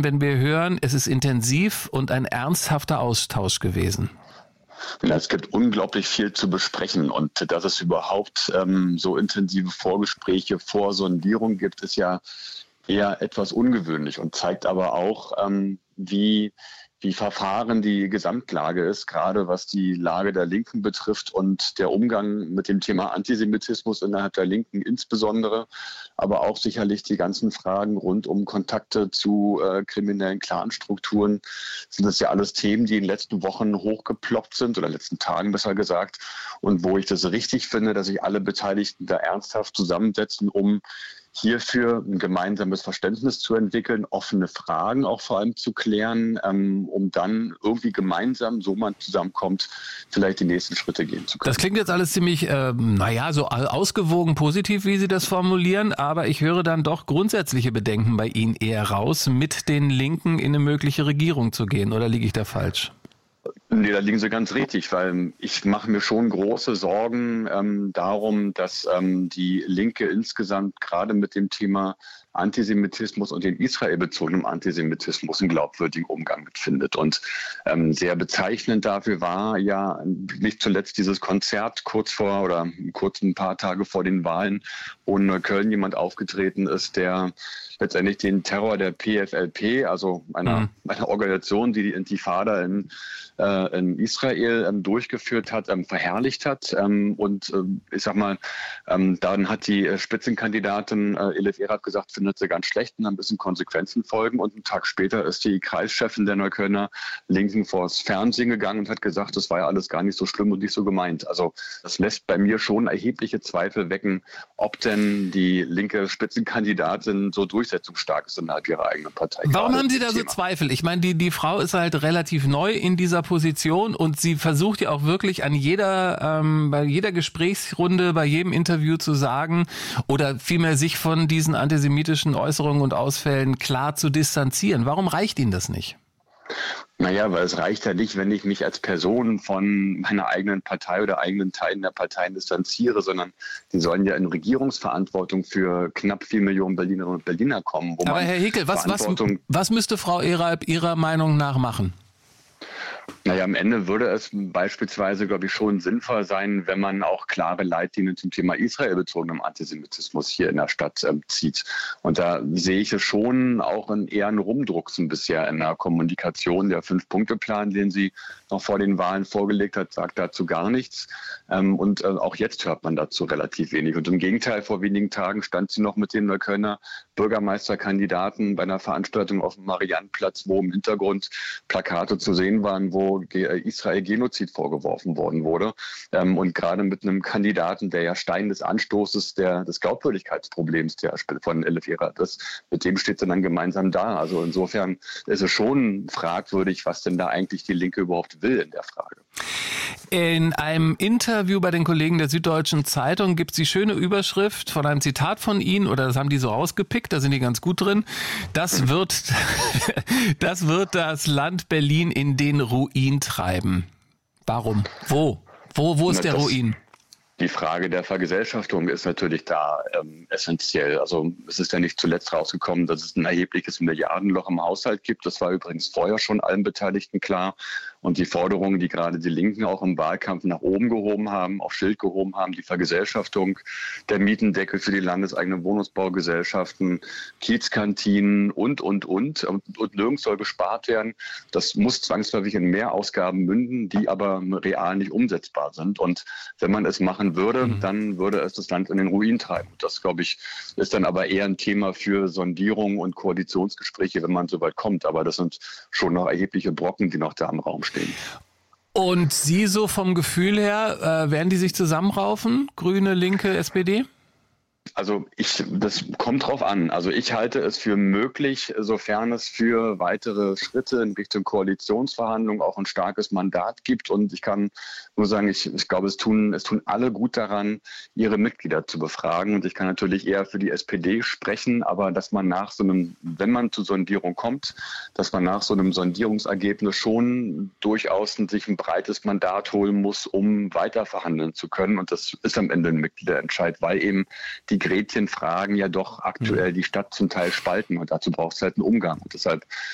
wenn wir hören, es ist intensiv und ein ernsthafter Austausch gewesen? Ja, es gibt unglaublich viel zu besprechen und dass es überhaupt so intensive Vorgespräche vor Sondierung gibt, ist ja eher etwas ungewöhnlich und zeigt aber auch, wie verfahren die Gesamtlage ist, gerade was die Lage der Linken betrifft und der Umgang mit dem Thema Antisemitismus innerhalb der Linken insbesondere, aber auch sicherlich die ganzen Fragen rund um Kontakte zu kriminellen Clanstrukturen. Sind das ja alles Themen, die in den letzten Wochen hochgeploppt sind oder letzten Tagen besser gesagt und wo ich das richtig finde, dass sich alle Beteiligten da ernsthaft zusammensetzen, um hierfür ein gemeinsames Verständnis zu entwickeln, offene Fragen auch vor allem zu klären, um dann irgendwie gemeinsam, so man zusammenkommt, vielleicht die nächsten Schritte gehen zu können. Das klingt jetzt alles ziemlich, so ausgewogen positiv, wie Sie das formulieren, aber ich höre dann doch grundsätzliche Bedenken bei Ihnen eher raus, mit den Linken in eine mögliche Regierung zu gehen, oder liege ich da falsch? Nee, da liegen Sie ganz richtig, weil ich mache mir schon große Sorgen darum, dass die Linke insgesamt gerade mit dem Thema Antisemitismus und den israelbezogenen Antisemitismus einen glaubwürdigen Umgang mitfindet. Und sehr bezeichnend dafür war ja nicht zuletzt dieses Konzert kurz ein paar Tage vor den Wahlen, wo in Neukölln jemand aufgetreten ist, der letztendlich den Terror der PFLP, also einer Organisation, die Intifada in Israel durchgeführt hat, verherrlicht hat. Ich sag mal, dann hat die Spitzenkandidatin Elif Erat gesagt, findet sie ganz schlecht und dann ein bisschen Konsequenzen folgen. Und einen Tag später ist die Kreischefin der Neuköllner Linken vors Fernsehen gegangen und hat gesagt, das war ja alles gar nicht so schlimm und nicht so gemeint. Also das lässt bei mir schon erhebliche Zweifel wecken, ob denn die linke Spitzenkandidatin so durchsetzungsstark ist innerhalb ihrer eigenen Partei. Warum haben Sie da so Zweifel? Ich meine, die Frau ist halt relativ neu in dieser Position und sie versucht ja auch wirklich bei jeder Gesprächsrunde, bei jedem Interview zu sagen oder vielmehr sich von diesen antisemitischen Äußerungen und Ausfällen klar zu distanzieren. Warum reicht Ihnen das nicht? Naja, weil es reicht ja nicht, wenn ich mich als Person von meiner eigenen Partei oder eigenen Teilen der Parteien distanziere, sondern die sollen ja in Regierungsverantwortung für knapp 4 Millionen Berlinerinnen und Berliner kommen. Aber Herr Hickel, was müsste Frau Erat Ihrer Meinung nach machen? Naja, am Ende würde es beispielsweise, glaube ich, schon sinnvoll sein, wenn man auch klare Leitlinien zum Thema israelbezogenem Antisemitismus hier in der Stadt zieht. Und da sehe ich es schon auch eher einen Rumdrucksen bisher in der Kommunikation. Der 5-Punkte-Plan, den sie noch vor den Wahlen vorgelegt hat, sagt dazu gar nichts. Auch jetzt hört man dazu relativ wenig. Und im Gegenteil, vor wenigen Tagen stand sie noch mit den Neuköllner Bürgermeisterkandidaten bei einer Veranstaltung auf dem Mariannplatz, wo im Hintergrund Plakate zu sehen waren, wo Israel Genozid vorgeworfen worden wurde. Und gerade mit einem Kandidaten, der ja Stein des Anstoßes des Glaubwürdigkeitsproblems von Elif Erat ist, mit dem steht sie dann gemeinsam da. Also insofern ist es schon fragwürdig, was denn da eigentlich die Linke überhaupt will in der Frage. In einem Interview bei den Kollegen der Süddeutschen Zeitung gibt es die schöne Überschrift von einem Zitat von Ihnen, oder das haben die so rausgepickt, da sind die ganz gut drin. Das wird das Land Berlin in den Ruin treiben. Warum? Wo ist der Ruin? Die Frage der Vergesellschaftung ist natürlich da essentiell. Also es ist ja nicht zuletzt rausgekommen, dass es ein erhebliches Milliardenloch im Haushalt gibt. Das war übrigens vorher schon allen Beteiligten klar. Und die Forderungen, die gerade die Linken auch im Wahlkampf nach oben gehoben haben, auf Schild gehoben haben, die Vergesellschaftung, der Mietendeckel für die landeseigenen Wohnungsbaugesellschaften, Kiezkantinen und nirgends soll gespart werden. Das muss zwangsläufig in Mehrausgaben münden, die aber real nicht umsetzbar sind. Und wenn man es machen würde, dann würde es das Land in den Ruin treiben. Das, glaube ich, ist dann aber eher ein Thema für Sondierungen und Koalitionsgespräche, wenn man so weit kommt. Aber das sind schon noch erhebliche Brocken, die noch da im Raum stehen. Und Sie so vom Gefühl her, werden die sich zusammenraufen? Grüne, Linke, SPD? Also das kommt drauf an. Also ich halte es für möglich, sofern es für weitere Schritte in Richtung Koalitionsverhandlungen auch ein starkes Mandat gibt. Und ich kann nur sagen, ich glaube, es tun alle gut daran, ihre Mitglieder zu befragen. Und ich kann natürlich eher für die SPD sprechen, aber dass man wenn man zur Sondierung kommt, dass man nach so einem Sondierungsergebnis schon durchaus sich ein breites Mandat holen muss, um weiter verhandeln zu können. Und das ist am Ende ein Mitgliederentscheid, weil eben die Gretchenfragen ja doch aktuell die Stadt zum Teil spalten und dazu braucht es halt einen Umgang. Und deshalb